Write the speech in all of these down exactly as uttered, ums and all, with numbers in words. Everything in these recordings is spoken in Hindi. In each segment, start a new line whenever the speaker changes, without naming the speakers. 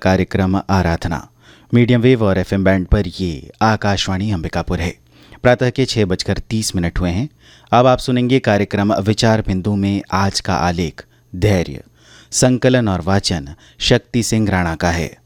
कार्यक्रम आराधना मीडियम वेव और एफएम बैंड पर। ये आकाशवाणी अंबिकापुर है। प्रातः के छः बजकर तीस मिनट हुए हैं। अब आप सुनेंगे कार्यक्रम विचार बिंदु में आज का आलेख धैर्य। संकलन और वाचन शक्ति सिंह राणा का है।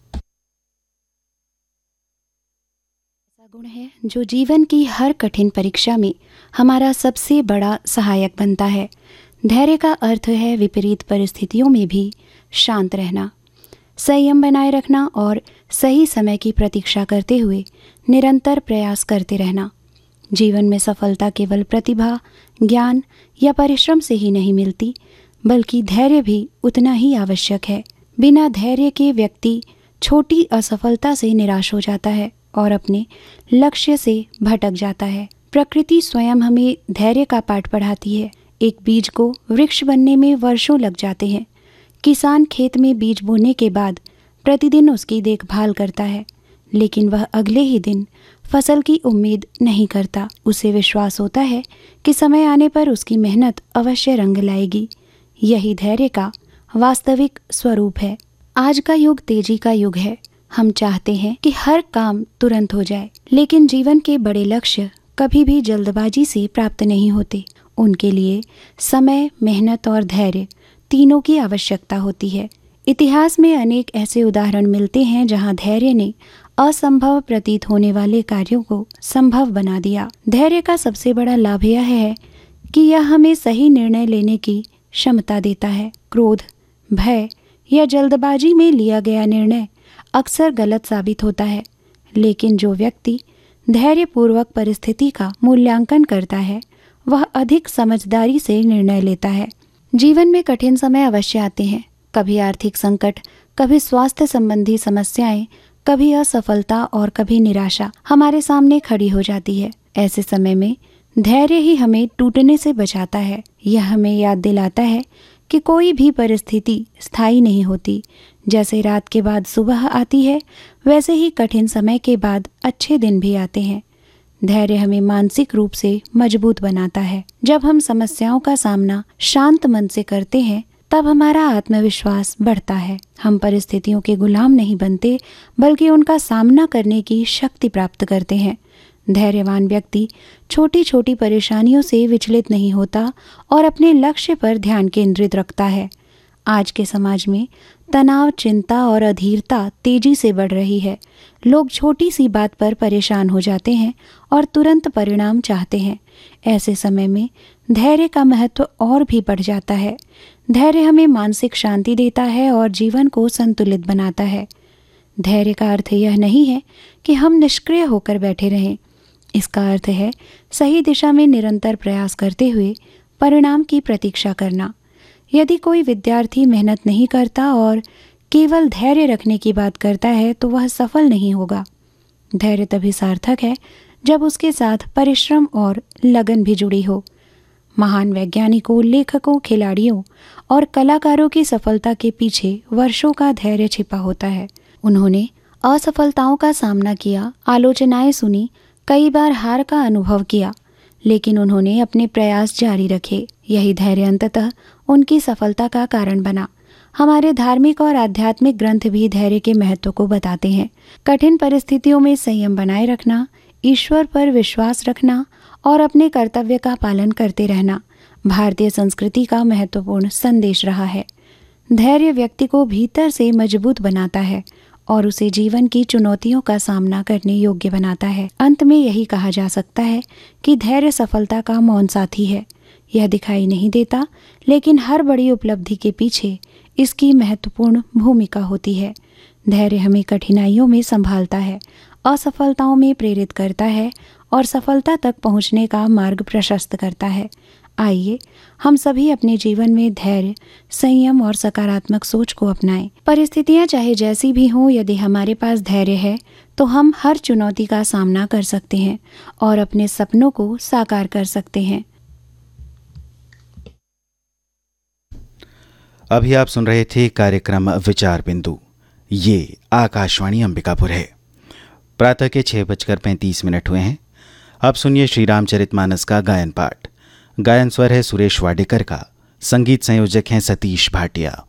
ऐसा गुण है जो जीवन की हर कठिन परीक्षा में हमारा सबसे बड़ा सहायक बनता है। धैर्य का अर्थ है विपरीत परिस्थितियों में भी शांत रहना, संयम बनाए रखना और सही समय की प्रतीक्षा करते हुए निरंतर प्रयास करते रहना। जीवन में सफलता केवल प्रतिभा, ज्ञान या परिश्रम से ही नहीं मिलती, बल्कि धैर्य भी उतना ही आवश्यक है। बिना धैर्य के व्यक्ति छोटी असफलता से निराश हो जाता है और अपने लक्ष्य से भटक जाता है। प्रकृति स्वयं हमें धैर्य का पाठ पढ़ाती है। एक बीज को वृक्ष बनने में वर्षों लग जाते हैं। किसान खेत में बीज बोने के बाद प्रतिदिन उसकी देखभाल करता है, लेकिन वह अगले ही दिन फसल की उम्मीद नहीं करता। उसे विश्वास होता है कि समय आने पर उसकी मेहनत अवश्य रंग लाएगी। यही धैर्य का वास्तविक स्वरूप है। आज का युग तेजी का युग है। हम चाहते हैं कि हर काम तुरंत हो जाए, लेकिन जीवन के बड़े लक्ष्य कभी भी जल्दबाजी से प्राप्त नहीं होते। उनके लिए समय, मेहनत और धैर्य तीनों की आवश्यकता होती है। इतिहास में अनेक ऐसे उदाहरण मिलते हैं जहां धैर्य ने असंभव प्रतीत होने वाले कार्यों को संभव बना दिया। धैर्य का सबसे बड़ा लाभ यह है कि यह हमें सही निर्णय लेने की क्षमता देता है। क्रोध, भय या जल्दबाजी में लिया गया निर्णय अक्सर गलत साबित होता है, लेकिन जो व्यक्ति धैर्यपूर्वक परिस्थिति का मूल्यांकन करता है वह अधिक समझदारी से निर्णय लेता है। जीवन में कठिन समय अवश्य आते हैं। कभी आर्थिक संकट, कभी स्वास्थ्य संबंधी समस्याएं, कभी असफलता और कभी निराशा हमारे सामने खड़ी हो जाती है। ऐसे समय में धैर्य ही हमें टूटने से बचाता है। यह हमें याद दिलाता है कि कोई भी परिस्थिति स्थायी नहीं होती। जैसे रात के बाद सुबह आती है, वैसे ही कठिन समय के बाद अच्छे दिन भी आते हैं। धैर्य हमें मानसिक रूप से मजबूत बनाता है। जब हम समस्याओं का सामना शांत मन से करते हैं, तब हमारा आत्मविश्वास बढ़ता है। हम परिस्थितियों के गुलाम नहीं बनते, बल्कि उनका सामना करने की शक्ति प्राप्त करते हैं। धैर्यवान व्यक्ति छोटी छोटी परेशानियों से विचलित नहीं होता और अपने लक्ष्य पर ध्यान केंद्रित रखता है। आज के समाज में तनाव, चिंता और अधीरता तेजी से बढ़ रही है। लोग छोटी सी बात पर परेशान हो जाते हैं और तुरंत परिणाम चाहते हैं। ऐसे समय में धैर्य का महत्व और भी बढ़ जाता है। धैर्य हमें मानसिक शांति देता है और जीवन को संतुलित बनाता है। धैर्य का अर्थ यह नहीं है कि हम निष्क्रिय होकर बैठे रहें। इसका अर्थ है सही दिशा में निरंतर प्रयास करते हुए परिणाम की प्रतीक्षा करना। यदि कोई विद्यार्थी मेहनत नहीं करता और केवल धैर्य रखने की बात करता है तो वह सफल नहीं होगा। धैर्य तभी सार्थक है जब उसके साथ परिश्रम और लगन भी जुड़ी हो। महान वैज्ञानिकों, लेखकों, खिलाड़ियों और कलाकारों की सफलता के पीछे वर्षों का धैर्य छिपा होता है। उन्होंने असफलताओं का सामना किया, आलोचनाएं सुनी, कई बार हार का अनुभव किया, लेकिन उन्होंने अपने प्रयास जारी रखे। यही धैर्य अंततः उनकी सफलता का कारण बना। हमारे धार्मिक और आध्यात्मिक ग्रंथ भी धैर्य के महत्व को बताते हैं। कठिन परिस्थितियों में संयम बनाए रखना, ईश्वर पर विश्वास रखना और अपने कर्तव्य का पालन करते रहना भारतीय संस्कृति का महत्वपूर्ण संदेश रहा है। धैर्य व्यक्ति को भीतर से मजबूत बनाता है और उसे जीवन की चुनौतियों का सामना करने योग्य बनाता है। अंत में यही कहा जा सकता है कि धैर्य सफलता का मौन साथी है। यह दिखाई नहीं देता, लेकिन हर बड़ी उपलब्धि के पीछे इसकी महत्वपूर्ण भूमिका होती है। धैर्य हमें कठिनाइयों में संभालता है, असफलताओं में प्रेरित करता है और सफलता तक पहुंचने का मार्ग प्रशस्त करता है। आइए हम सभी अपने जीवन में धैर्य, संयम और सकारात्मक सोच को अपनाएं। परिस्थितियां चाहे जैसी भी हों, यदि हमारे पास धैर्य है तो हम हर चुनौती का सामना कर सकते हैं और अपने सपनों को साकार कर सकते हैं।
अभी आप सुन रहे थे कार्यक्रम विचार बिंदु। ये आकाशवाणी अंबिकापुर है। प्रातः के छः बजकर पैंतीस मिनट हुए हैं। अब सुनिए श्री रामचरितमानस का गायन पाठ। गायन स्वर है सुरेश वाडेकर का, संगीत संयोजक हैं सतीश भाटिया।